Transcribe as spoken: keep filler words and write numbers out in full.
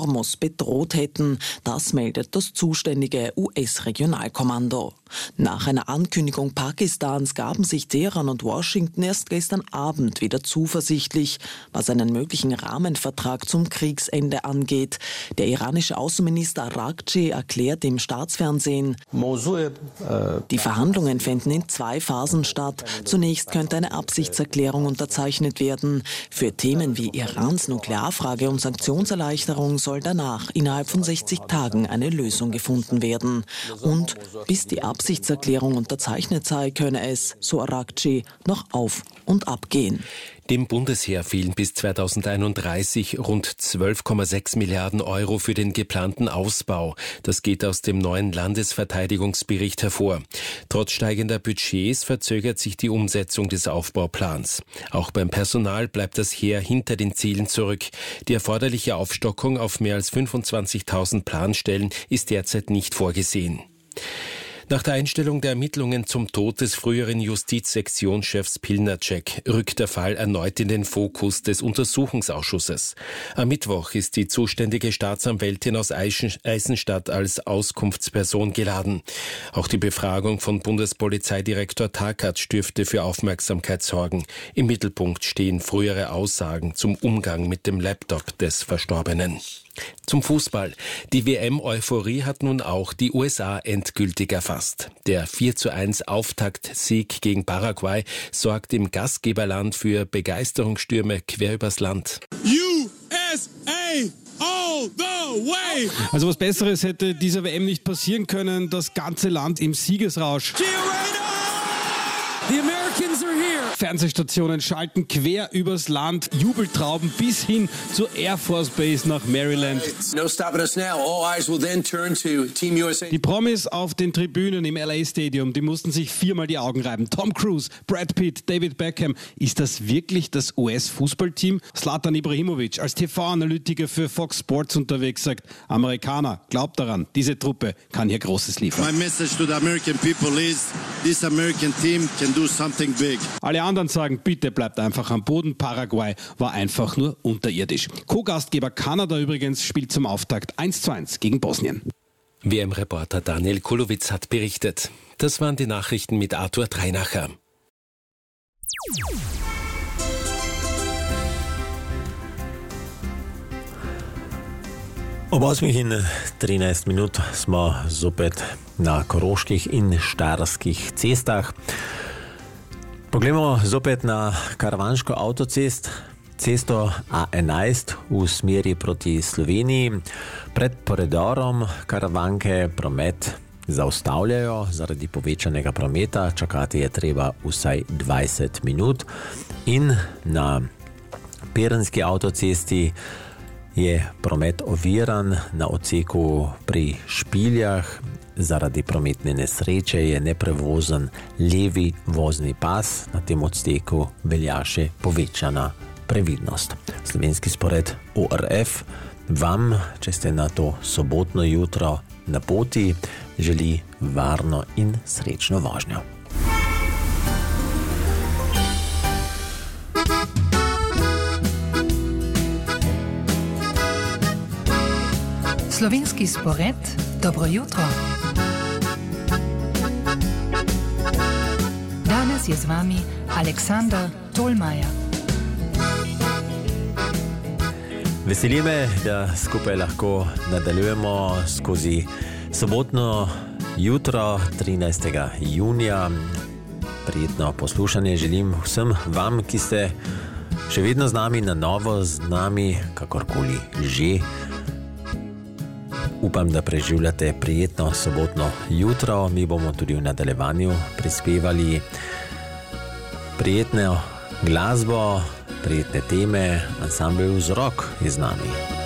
Hormuz bedroht hätten. Das meldet das zuständige U S-Regionalkommando. Nach einer Ankündigung Pakistans gaben sich Teheran und Washington erst gestern Abend wieder zuversichtlich, was einen möglichen Rahmenvertrag zum Kriegsende angeht. Der iranische Außenminister Araghchi erklärt im Staatsfernsehen, die Verhandlungen fänden in zwei Phasen statt. Zunächst könnte eine Absichtserklärung unterzeichnet werden. Für Themen wie Irans Nuklearfrage und Sanktionserleichterung soll danach innerhalb von sechzig Tagen eine Lösung gefunden werden. Und bis die Absichtserklärung unterzeichnet sei, könne es, so Araghchi, noch auf und ab gehen. Dem Bundesheer fehlen bis zweitausendeinunddreißig rund zwölf Komma sechs Milliarden Euro für den geplanten Ausbau. Das geht aus dem neuen Landesverteidigungsbericht hervor. Trotz steigender Budgets verzögert sich die Umsetzung des Aufbauplans. Auch beim Personal bleibt das Heer hinter den Zielen zurück. Die erforderliche Aufstockung auf mehr als fünfundzwanzigtausend Planstellen ist derzeit nicht vorgesehen. Nach der Einstellung der Ermittlungen zum Tod des früheren Justizsektionschefs Pilnacek rückt der Fall erneut in den Fokus des Untersuchungsausschusses. Am Mittwoch ist die zuständige Staatsanwältin aus Eisenstadt als Auskunftsperson geladen. Auch die Befragung von Bundespolizeidirektor Takács dürfte für Aufmerksamkeit sorgen. Im Mittelpunkt stehen frühere Aussagen zum Umgang mit dem Laptop des Verstorbenen. Zum Fußball. Die W M-Euphorie hat nun auch die U S A endgültig erfasst. Der vier zu eins Auftaktsieg gegen Paraguay sorgt im Gastgeberland für Begeisterungsstürme quer übers Land. U S A! All the way! Also was Besseres hätte dieser W M nicht passieren können. Das ganze Land im Siegesrausch. The Americans are here. Fernsehstationen schalten quer übers Land, Jubeltrauben bis hin zur Air Force Base nach Maryland. No stopping us now. All eyes will then turn to Team U S A. Die Promis auf den Tribünen im L A Stadium, die mussten sich viermal die Augen reiben. Tom Cruise, Brad Pitt, David Beckham. Ist das wirklich das U S-Fußballteam? Zlatan Ibrahimovic als T V-Analytiker für Fox Sports unterwegs sagt, Amerikaner, glaubt daran, diese Truppe kann hier Großes liefern. My message to the American people is, this American team can do something big. Alle anderen sagen, bitte bleibt einfach am Boden. Paraguay war einfach nur unterirdisch. Co-Gastgeber Kanada übrigens spielt zum Auftakt eins zu eins gegen Bosnien. W M-Reporter Daniel Kulowitz hat berichtet. Das waren die Nachrichten mit Arthur Dreinacher. Ob osmih trinajst minut smo zopet na Koroških in Štajerskih cestah. Poglejmo zopet na karavanško avtocest, cesto A enajst v smeri proti Sloveniji. Pred predorom karavanke promet zaustavljajo zaradi povečanega prometa. Čakati je treba vsaj dvajset minut. In na Piranski avtocesti je promet oviran na odseku pri Špiljah. Zaradi prometne nesreče je neprevozen levi vozni pas. Na tem odseku velja še povečana previdnost. Slovenski spored O R F vam, če ste na to sobotno jutro na poti, želi varno in srečno vožnjo. Slovenski spored, dobro jutro. Danes je z vami Aleksander Tolmajer. Veseli me, da skupaj lahko nadaljujemo skozi sobotno jutro trinajstega junija. Prijetno poslušanje želim vsem vam, ki ste še vedno z nami, na novo z nami, kakorkoli že. Upam, da preživljate prijetno sobotno jutro. Mi bomo tudi v nadaljevanju prispevali prijetno glasbo, prijetne teme. Ansambel Vzrok je z nami.